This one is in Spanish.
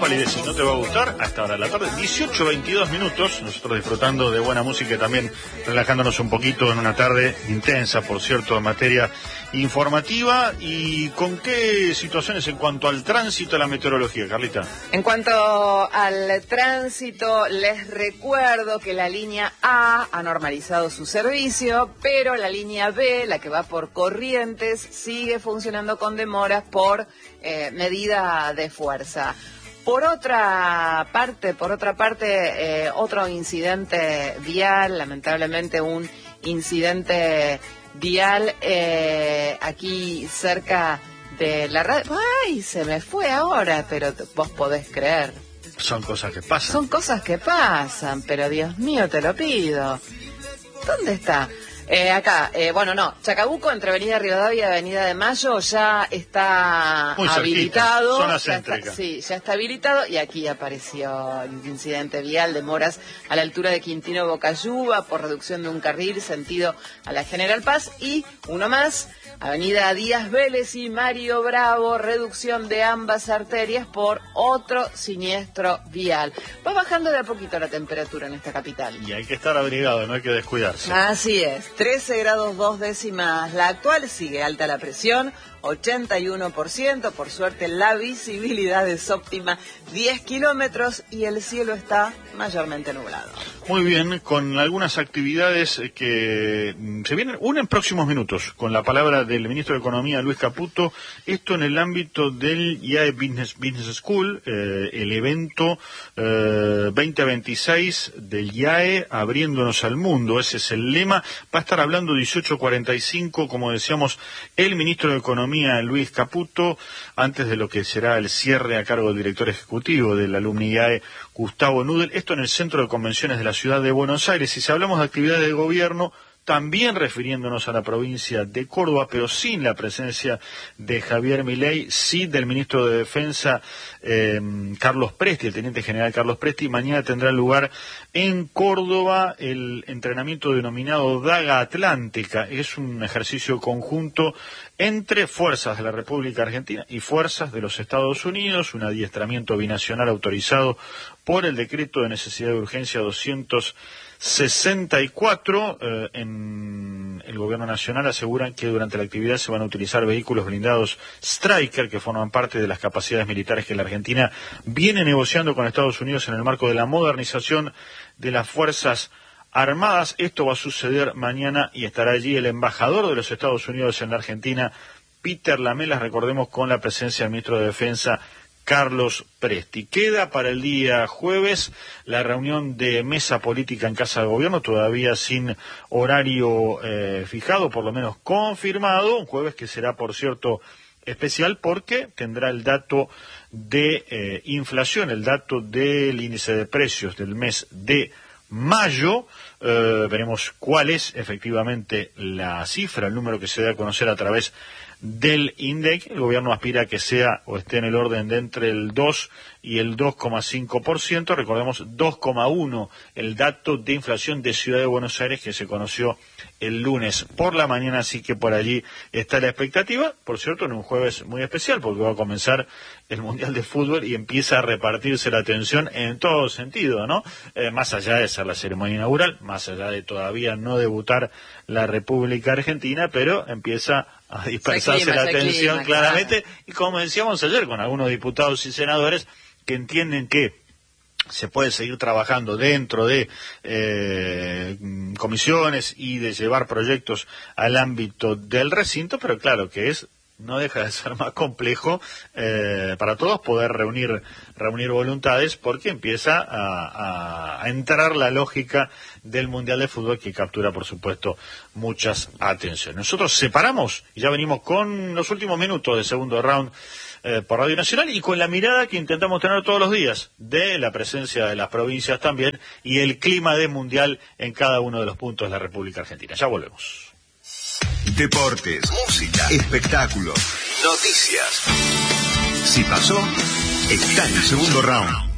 validez y no te va a gustar, hasta ahora de la tarde, 18:22 minutos, nosotros disfrutando de buena música y también relajándonos un poquito en una tarde intensa, por cierto, en materia informativa. ¿Y con qué situaciones en cuanto al tránsito, a la meteorología, Carlita? En cuanto al tránsito, les recuerdo que la línea A ha normalizado su servicio, pero la línea B, la que va por Corrientes, sigue funcionando con demoras por medida de fuerza. Por otra parte, otro incidente vial, lamentablemente un incidente vial aquí cerca de la radio. ¡Ay, se me fue ahora! Pero vos podés creer. Son cosas que pasan. Son cosas que pasan, pero Dios mío, te lo pido. ¿Dónde está? Chacabuco, entre Avenida Rivadavia y Avenida de Mayo, ya está muy habilitado. Zona céntrica. Ya está habilitado, y aquí apareció el incidente vial, demoras a la altura de Quintino Bocayuba por reducción de un carril sentido a la General Paz, y uno más, Avenida Díaz Vélez y Mario Bravo, reducción de ambas arterias por otro siniestro vial. Va bajando de a poquito la temperatura en esta capital. Y hay que estar abrigado, no hay que descuidarse. Así es, 13 grados 2 décimas la actual, sigue alta la presión, 81%, por suerte la visibilidad es óptima, 10 kilómetros, y el cielo está mayormente nublado. Muy bien, con algunas actividades que se vienen, una en próximos minutos, con la palabra del ministro de Economía, Luis Caputo, esto en el ámbito del IAE Business School, el evento 2026 del IAE, abriéndonos al mundo, ese es el lema. Va a estar hablando 18:45, como decíamos, el ministro de Economía, Luis Caputo, antes de lo que será el cierre a cargo del director ejecutivo del Alumni IAE, Gustavo Nudel, esto en el Centro de Convenciones de la Ciudad de Buenos Aires. Y si hablamos de actividades de gobierno, también refiriéndonos a la provincia de Córdoba, pero sin la presencia de Javier Milei, sí del ministro de Defensa, Carlos Presti, el teniente general Carlos Presti. Mañana tendrá lugar en Córdoba el entrenamiento denominado Daga Atlántica. Es un ejercicio conjunto entre fuerzas de la República Argentina y fuerzas de los Estados Unidos, un adiestramiento binacional autorizado por el decreto de necesidad de urgencia 264. En el gobierno nacional aseguran que durante la actividad se van a utilizar vehículos blindados Stryker, que forman parte de las capacidades militares que la Argentina viene negociando con Estados Unidos en el marco de la modernización de las fuerzas armadas. Esto va a suceder mañana y estará allí el embajador de los Estados Unidos en la Argentina, Peter Lamelas, recordemos, con la presencia del ministro de Defensa, Carlos Presti. Queda para el día jueves la reunión de mesa política en Casa de Gobierno, todavía sin horario fijado, por lo menos confirmado. Un jueves que será, por cierto, especial porque tendrá el dato de inflación, el dato del índice de precios del mes de mayo. Veremos cuál es efectivamente la cifra, el número que se da a conocer a través del INDEC. El gobierno aspira a que sea o esté en el orden de entre el 2 y el 2,5%. Recordemos, 2,1 el dato de inflación de Ciudad de Buenos Aires, que se conoció el lunes por la mañana, así que por allí está la expectativa. Por cierto, en un jueves muy especial, porque va a comenzar el Mundial de Fútbol y empieza a repartirse la atención en todo sentido, ¿no? Más allá de ser la ceremonia inaugural, más allá de todavía no debutar la República Argentina, pero empieza a dispersarse la atención claramente, claro. Y como decíamos ayer con algunos diputados y senadores que entienden que se puede seguir trabajando dentro de comisiones y de llevar proyectos al ámbito del recinto, pero claro que no deja de ser más complejo para todos poder reunir voluntades, porque empieza a entrar la lógica del Mundial de Fútbol, que captura, por supuesto, muchas atenciones. Nosotros separamos y ya venimos con los últimos minutos del segundo round por Radio Nacional, y con la mirada que intentamos tener todos los días de la presencia de las provincias también y el clima de Mundial en cada uno de los puntos de la República Argentina. Ya volvemos. Deportes, música, espectáculos, noticias. Si pasó, está en el segundo round.